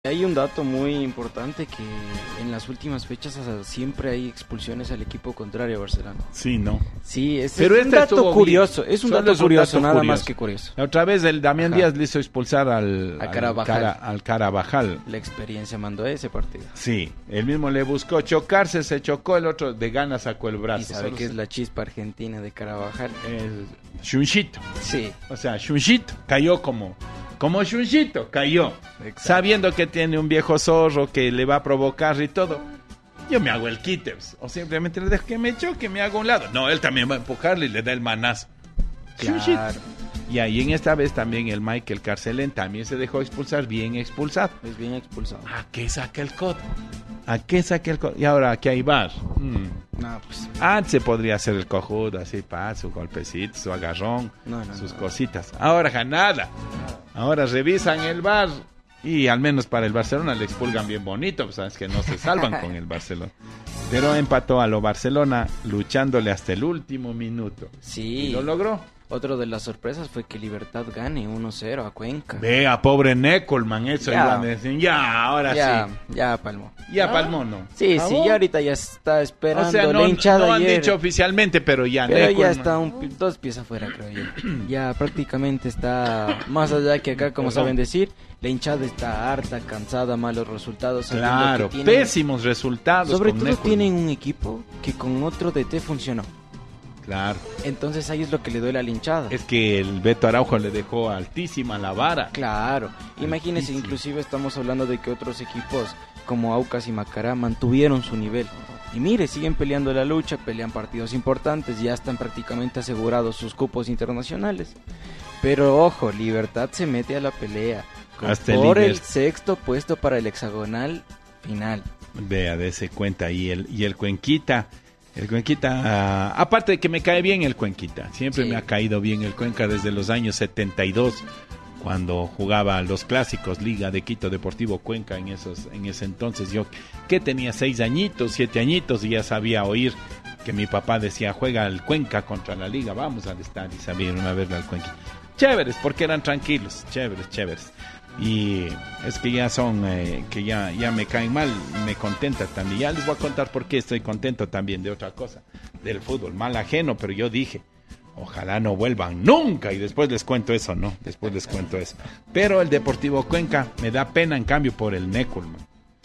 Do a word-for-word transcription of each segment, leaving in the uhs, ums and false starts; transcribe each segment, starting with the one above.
Hay un dato muy importante que en las últimas fechas o sea, siempre hay expulsiones al equipo contrario a Barcelona. Sí, ¿no? Sí, es, Pero es un este dato curioso, bien. es un Solo dato es un curioso, dato nada curioso. más que curioso. La otra vez el Damián Ajá. Díaz le hizo expulsar al, A al, Carabajal. Cara, al Carabajal. La experiencia mandó ese partido. Sí, él mismo le buscó chocarse, se chocó, el otro de gana sacó el brazo. Y sabe Solo que es se- la chispa argentina de Carabajal. el Shunchito. Sí, O sea, Shunchito cayó como, como Shunchito, cayó. exacto. Sabiendo que tiene un viejo zorro que le va a provocar y todo. Yo me hago el quitters. O simplemente le dejo que me choque, me hago a un lado. No, él también va a empujarle y le da el manazo. Shunchito. Claro, Y ahí en esta vez también el Michael Carcelén también se dejó expulsar, bien expulsado. es bien expulsado. ¿A qué saca el codo? ¿A qué saca el codo? Y ahora aquí hay bar. Mm. No, pues, Antes se podría hacer el cojudo, así, pa, su golpecito, su agarrón, no, no, sus no. cositas. Ahora ja, nada. Ahora revisan el bar y al menos para el Barcelona le expulgan bien bonito, pues sabes que no se salvan con el Barcelona. Pero empató a lo Barcelona luchándole hasta el último minuto. Y Sí, lo logró. otro de las sorpresas fue que Libertad gane uno cero a Cuenca. Vea, pobre Neckelman, eso Ya. iban a decir. Ya, ahora ya, sí. ya palmó. Ya palmó, ¿no? Sí, ¿Ah, sí, vos? ya ahorita ya está esperando O sea, no, la hinchada no han ayer. dicho oficialmente, pero ya Pero ya Neckelman. está un, pi- dos pies afuera, creo yo. Ya prácticamente está más allá que acá, como Perdón. saben decir. La hinchada está harta, cansada, malos resultados. sabiendo Claro, que tienen- pésimos resultados. Sobre con todo Neckelman. tienen un equipo que con otro D T funcionó. Claro. Entonces ahí es lo que le duele a la hinchada. Es que el Beto Araujo le dejó altísima la vara. Claro, imagínense, Altísimo. inclusive estamos hablando de que otros equipos como Aucas y Macará mantuvieron su nivel. Y mire, siguen peleando la lucha, pelean partidos importantes, ya están prácticamente asegurados sus cupos internacionales. Pero ojo, Libertad se mete a la pelea con- Hasta el por el líder. sexto puesto para el hexagonal final. Vea, dése cuenta. Y el, y el Cuenquita. El Cuenquita, ah, aparte de que me cae bien el Cuenquita. Siempre Sí. me ha caído bien el Cuenca desde los años setenta y dos. Cuando jugaba los clásicos, Liga de Quito Deportivo Cuenca en esos en ese entonces. Yo que tenía seis añitos, siete añitos y ya sabía oír que mi papá decía, juega el Cuenca contra la Liga, vamos al estadio y sabía irme a verlo al Cuenca. Chéveres, porque eran tranquilos, chéveres, chéveres. Y es que ya son, eh, que ya, ya me caen mal, me contenta también. Ya les voy a contar por qué estoy contento también de otra cosa, del fútbol, mal ajeno, pero yo dije, ojalá no vuelvan nunca, y después les cuento eso, ¿no? Después les cuento eso. Pero el Deportivo Cuenca me da pena en cambio por el Neckelman,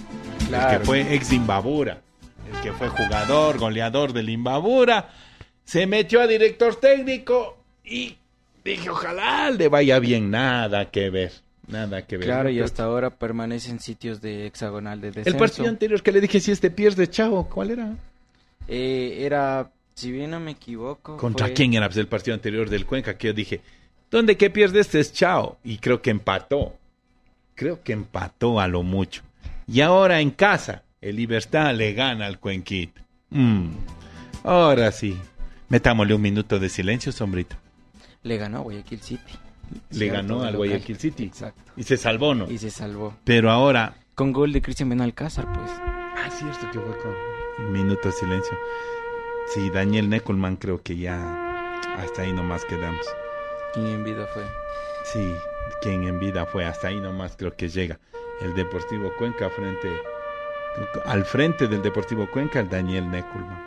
el que fue ex Imbabura, el que fue jugador, goleador del Imbabura, se metió a director técnico y dije, ojalá le vaya bien, nada que ver, nada que ver. Claro, y Pero hasta ahora permanece en sitios de hexagonal de descenso. el partido anterior que le dije, si este pierde, chavo, ¿cuál era? Eh, era, si bien no me equivoco... ¿Contra fue- quién era? Pues el partido anterior del Cuenca, que yo dije, ¿dónde que pierde este es chao? Y creo que empató. Creo que empató a lo mucho. Y ahora en casa, el Libertad le gana al Cuenquita. Mm. Ahora sí. Metámosle un minuto de silencio, sombrito. Le ganó a Guayaquil City. Le Cierto, ganó de al local. Guayaquil City. Exacto. Y se salvó, ¿no? Y se salvó. Pero ahora... Con gol de Cristian Benalcázar, pues. Ah, cierto que fue con un minuto de silencio. Sí, Daniel Neckelman creo que ya hasta ahí nomás quedamos. Quien en vida fue. Sí, quien en vida fue, hasta ahí nomás creo que llega. El Deportivo Cuenca frente, al frente del Deportivo Cuenca, el Daniel Neckelman.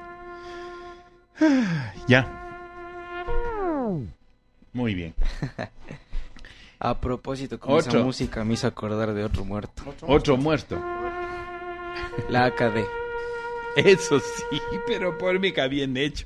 Ah, ya. Muy bien. A propósito, con Otro. esa música me hizo acordar de otro muerto. Otro muerto. La A K D. Eso sí, pero por mí que bien hecho.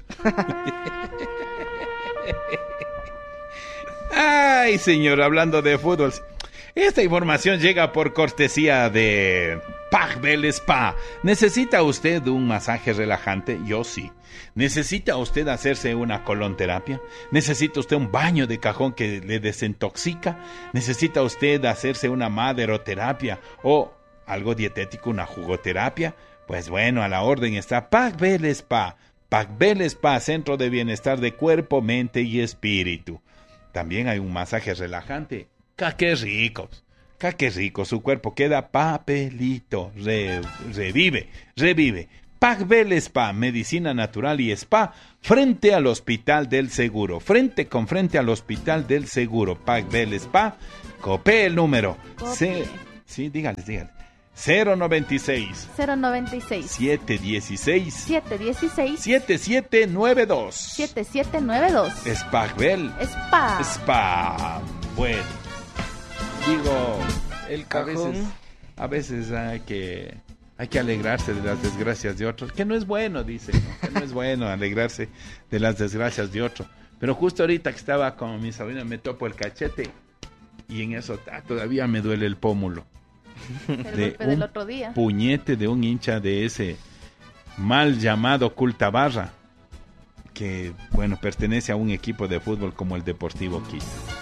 Ay, señor, hablando de fútbol. Esta información llega por cortesía de Pagbel Spa. ¿Necesita usted un masaje relajante? Yo sí. ¿Necesita usted hacerse una colonterapia? ¿Necesita usted un baño de cajón que le desintoxica? ¿Necesita usted hacerse una maderoterapia o algo dietético, una jugoterapia? Pues bueno, a la orden está Pagbel Spa. Pagbel Spa, centro de bienestar de cuerpo, mente y espíritu. También hay un masaje relajante. ¡Ca qué rico! ¡Ca qué rico! Su cuerpo queda papelito. Re, revive, revive. Pagbel Spa, medicina natural y spa, frente al Hospital del Seguro. Frente con frente al Hospital del Seguro. Pagbel Spa, copé el número. Copie. Se, Sí, dígales, dígales. cero noventa y seis. cero noventa y seis. siete dieciséis. siete dieciséis. siete siete nueve dos. siete siete nueve dos. Spagvel. Spa. Spa. Bueno. Digo, El a cajón. veces, a veces hay que, hay que alegrarse de las desgracias de otros. Que no es bueno, dice, ¿no? Que no es bueno alegrarse de las desgracias de otro. Pero justo ahorita que estaba con mi sobrina me topo el cachete y en eso ah, todavía me duele el pómulo. El De golpe del un otro día. puñete de un hincha de ese mal llamado Cultabarra, que, bueno, pertenece a un equipo de fútbol como el Deportivo Quito.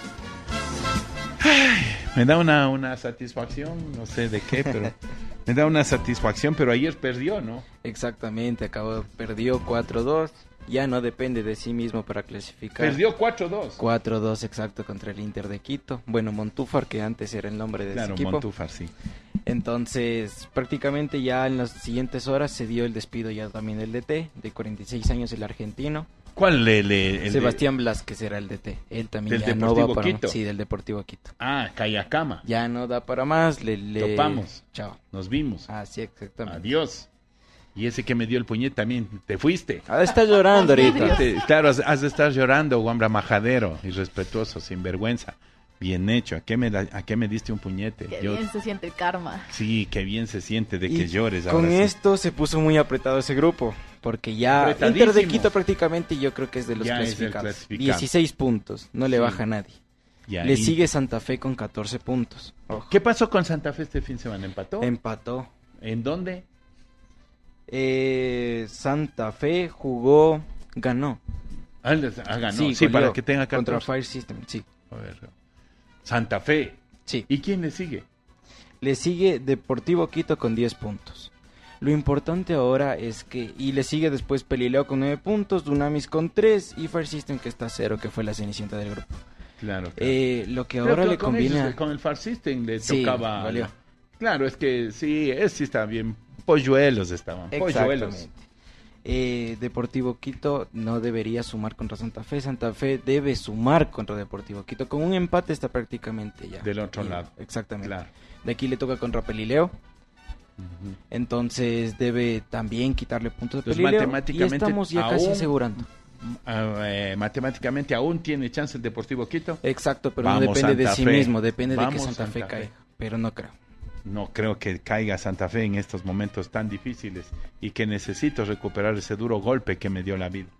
Ay, me da una, una satisfacción, no sé de qué, pero me da una satisfacción, pero ayer perdió, ¿no? Exactamente, acabó, perdió cuatro dos. Ya no depende de sí mismo para clasificar. Perdió cuatro dos. cuatro dos exacto contra el Inter de Quito. Bueno, Montúfar, que antes era el nombre de Claro, ese equipo. Montúfar, sí. Entonces, prácticamente ya en las siguientes horas se dio el despido ya también del D T, de cuarenta y seis años, el argentino. ¿Cuál le, le- el Sebastián Blázquez era el D T. Él también ¿Del ya no Deportivo va para Quito? Sí, del Deportivo Quito. de- Ah, Cayacama. Ya no da para más, le, le... Topamos. Chao. Nos vimos. Así exactamente. Adiós. Y ese que me dio el puñete también, te fuiste. Ah, está llorando ahorita. Te- claro, has, has de estar llorando, guambra majadero, irrespetuoso, sinvergüenza. Bien hecho. ¿A qué me, da- a qué me diste un puñete? Qué Yo- bien se siente el karma. Sí, qué bien se siente de Y que llores. con ahora sí. esto se puso muy apretado ese grupo, porque ya Apretadísimo. Inter de Quito prácticamente yo creo que es de los Ya es el clasificados. clasificado. dieciséis puntos, no le Sí. baja a nadie. Ya, Le y- sigue Santa Fe con catorce puntos. Ojo. ¿Qué pasó con Santa Fe este fin de semana? ¿Empató? Empató. ¿En dónde? Eh, Santa Fe jugó, ganó. Ah, les- ah, ganó. Sí, goleó para que tenga contra catorce. Fire System, sí. A ver. Santa Fe. Sí. ¿Y quién le sigue? Le sigue Deportivo Quito con diez puntos. Lo importante ahora es que, y le sigue después Pelileo con nueve puntos, Dunamis con tres y Fire System que está a cero, que fue la cenicienta del grupo. Claro. claro. Eh, lo que Creo ahora que le con conviene... ellos, a- con el Far System le Sí, tocaba. goleó. Claro, es que sí, es, sí está bien. Polluelos estaban. Polluelos. Exactamente. Eh, Deportivo Quito no debería sumar contra Santa Fe. Santa Fe debe sumar contra Deportivo Quito. Con un empate está prácticamente ya. Del otro Y- lado. Exactamente. Claro. De aquí le toca contra Pelileo. Ujú. Entonces debe también quitarle puntos de Entonces, Pelileo. Y matemáticamente, estamos ya casi aún- asegurando. Ah, eh, matemáticamente aún tiene chance el Deportivo Quito. Exacto, pero Vamos, no depende de Santa sí Fe. mismo. Depende de Vamos, que Santa, Santa Fe Fe. caiga. Pero no creo. No creo que caiga Santa Fe en estos momentos tan difíciles y que necesito recuperar ese duro golpe que me dio la vida.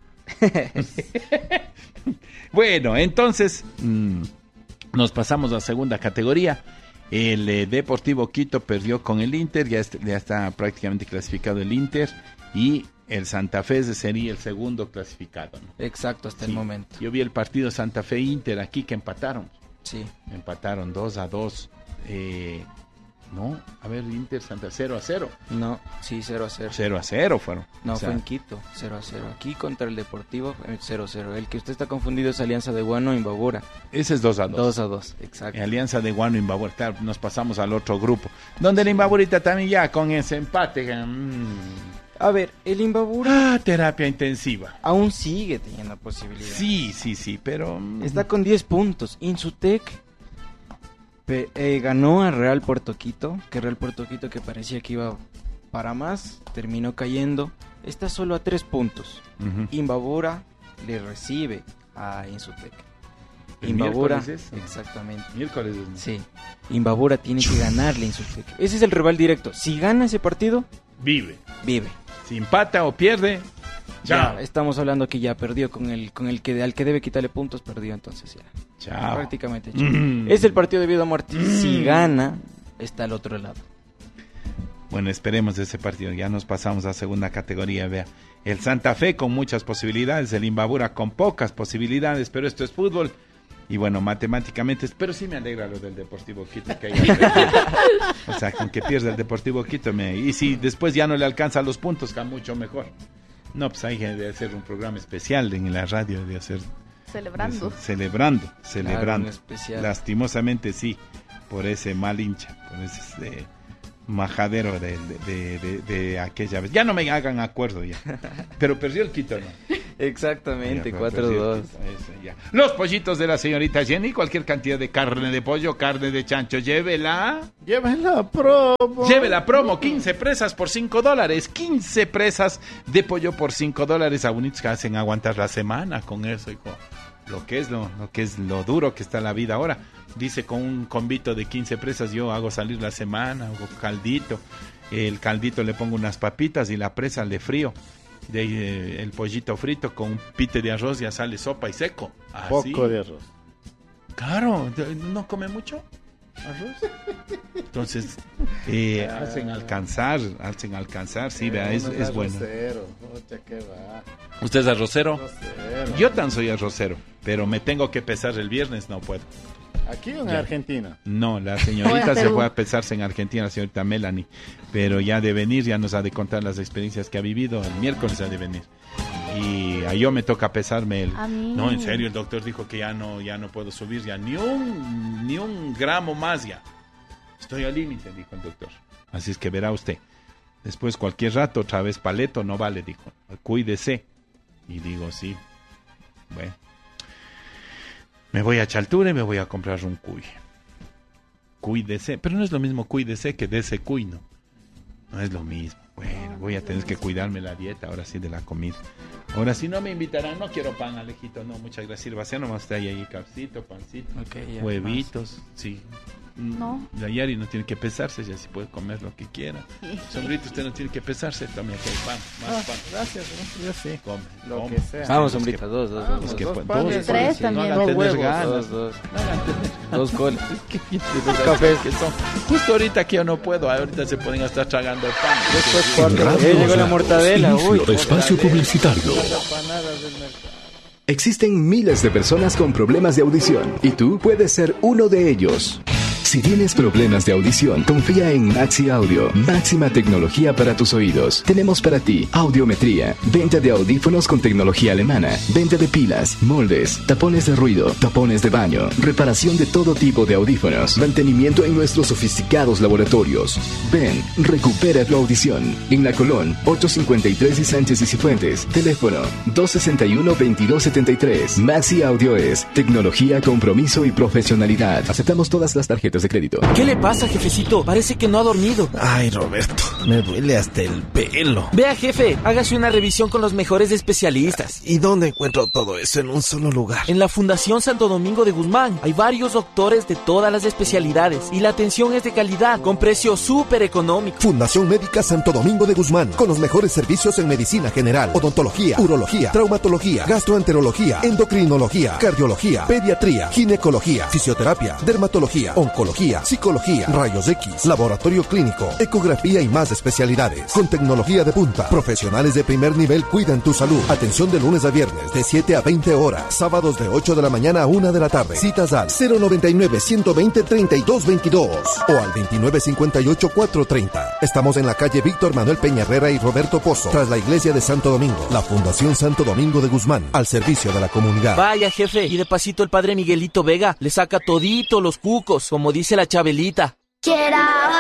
Bueno, entonces mm, nos pasamos a segunda categoría. El eh, Deportivo Quito perdió con el Inter, ya, est- ya está prácticamente clasificado el Inter y el Santa Fe sería el segundo clasificado, ¿no? Exacto, hasta Sí. el momento. Yo vi el partido Santa Fe-Inter aquí que empataron. Sí. Empataron dos a dos. Eh, no, a ver, Inter Santa cero a cero. No, sí, cero a cero. cero a cero fueron. No, O sea, fue en Quito, cero a cero. Aquí contra el Deportivo, eh, cero a cero. El que usted está confundido es Alianza de Guano y Imbabura. ese es dos a dos. dos a dos, exacto. Eh, Alianza de Guano Imbabura. Claro, nos pasamos al otro grupo. Donde el Imbaburita también ya con ese empate. mm, A ver, el Imbabura ah, terapia intensiva. aún sigue teniendo posibilidad. Sí, sí, sí, pero... mm, Está con diez puntos. Insutec pe- eh, ganó a Real Puerto Quito, que Real Puerto Quito que parecía que iba para más, terminó cayendo. Está solo a tres puntos. ujú. Imbabura le recibe a Insutec. ¿El Imbabura, miércoles es? exactamente. Miércoles. Sí, Imbabura tiene que ganarle a Insutec. Ese es el rival directo. Si gana ese partido, Vive. vive. Si empata o pierde, chao. Ya, estamos hablando que ya perdió con el con el que al que debe quitarle puntos, perdió entonces ya. Chao. Prácticamente. hecho. Mm. Es el partido de vida o muerte. Si Mm. gana, está al otro lado. Bueno, esperemos de ese partido. Ya nos pasamos a segunda categoría. Vea, el Santa Fe con muchas posibilidades, el Imbabura con pocas posibilidades, pero esto es fútbol. Y bueno, matemáticamente, pero sí me alegra lo del Deportivo Quito que haya perdido. O sea, con que pierda el Deportivo Quito. Me... Y si después ya no le alcanza los puntos, que mucho mejor. No, pues hay que de hacer un programa especial en la radio, de hacer... Celebrando. de- celebrando, celebrando. un especial. Lastimosamente sí, por ese mal hincha, por ese... eh, majadero de, de, de, de- de aquella vez. Ya no me hagan acuerdo ya. Pero perdió el Quito, ¿no? Exactamente, Ya, cuatro dos. Eso, ya. Los pollitos de la señorita Jenny, cualquier cantidad de carne de pollo, carne de chancho, llévela. Llévenla promo. Llévela promo, quince presas por cinco dólares. quince presas de pollo por cinco dólares. A bonitos que hacen aguantar la semana con eso, hijo. Lo que es lo, lo que es lo duro que está la vida ahora. Dice, con un combito de quince presas yo hago salir la semana, hago caldito. El caldito le pongo unas papitas y la presa le frío. De ahí, eh, el pollito frito con un pite de arroz, ya sale sopa y seco. Así. Poco de arroz. Claro, ¿no come mucho arroz? Entonces, eh, hacen alcanzar, hacen alcanzar, sí, vea, es, es bueno. Arrocero. Ocha, ¿qué va? ¿Usted es arrocero? Arrocero. Yo tan soy arrocero, pero me tengo que pesar el viernes, no puedo. ¿Aquí o en Ya. Argentina? No, la O señorita en se Perú. fue a pesarse en Argentina, la señorita Melanie, pero ya de venir, ya nos ha de contar las experiencias que ha vivido, el miércoles ha de venir. Y a yo me toca pesarme el... A mí. No, en serio, el doctor dijo que ya no, ya no puedo subir, ya ni un, ni un gramo más ya. Estoy al límite, dijo el doctor. Así es que verá usted. Después cualquier rato, otra vez paleto, no vale, dijo. Cuídese. Y digo, sí. Bueno. Me voy a Chaltura y me voy a comprar un cuy. Cuídese. Pero no es lo mismo cuídese que dese cuy, ¿no? No es lo mismo. Bueno, voy a tener que cuidarme la dieta, ahora sí, de la comida. Ahora sí no me invitarán, no quiero pan, Alejito, no, muchas gracias. Sirva, nomás está ahí, ahí, capsito, pancito, Okay, ya, huevitos, sí. No. La Yari no tiene que pesarse, ya sí puede comer lo que quiera. Sombrito, usted no tiene que pesarse, tome aquí el pan, más Ah, pan. gracias, ¿no? Yo sí. Come, Lo come. que sea. Vamos, Los hombrita, que- dos, dos, Vamos, dos. Los que dos pueden- panes, dos, tres sí, también. No hagan Dos tener huevos, ganas. Dos, dos. No hagan tener- Dos colas. Dos cafés que son. Justo ahorita que yo no puedo, ahorita se pueden a estar tragando el pan. Después cuatro. Radio Eh, llegó la Datos. mortadela, Inicio uy. de espacio publicitario. Empanadas del mercado. Existen miles de personas con problemas de audición y tú puedes ser uno de ellos. Si tienes problemas de audición, confía en Maxi Audio, máxima tecnología para tus oídos. Tenemos para ti audiometría, venta de audífonos con tecnología alemana, venta de pilas, moldes, tapones de ruido, tapones de baño, reparación de todo tipo de audífonos, mantenimiento en nuestros sofisticados laboratorios. Ven, recupera tu audición. En La Colón, ocho cincuenta y tres y Sánchez y Cifuentes. Teléfono dos sesenta y uno, veintidós setenta y tres. Maxi Audio es tecnología, compromiso y profesionalidad. Aceptamos todas las tarjetas de crédito. ¿Qué le pasa, jefecito? Parece que no ha dormido. Ay, Roberto, me duele hasta el pelo. Vea, jefe, hágase una revisión con los mejores especialistas. ¿Y dónde encuentro todo eso en un solo lugar? En la Fundación Santo Domingo de Guzmán hay varios doctores de todas las especialidades y la atención es de calidad, con precio súper económico. Fundación Médica Santo Domingo de Guzmán, con los mejores servicios en medicina general, odontología, urología, traumatología, gastroenterología, endocrinología, cardiología, pediatría, ginecología, fisioterapia, dermatología, oncología, psicología, rayos X, laboratorio clínico, ecografía y más especialidades. Con tecnología de punta, profesionales de primer nivel cuidan tu salud. Atención de lunes a viernes de siete a veinte horas, sábados de ocho de la mañana a una de la tarde. Citas al cero noventa y nueve, ciento veinte, treinta y dos veintidós o al veintinueve cincuenta y ocho, cuatrocientos treinta. Estamos en la calle Víctor Manuel Peña Herrera y Roberto Pozo, tras la iglesia de Santo Domingo. La Fundación Santo Domingo de Guzmán, al servicio de la comunidad. Vaya, jefe, y de pasito el padre Miguelito Vega le saca todito los cucos, como dice la Chabelita. Quiero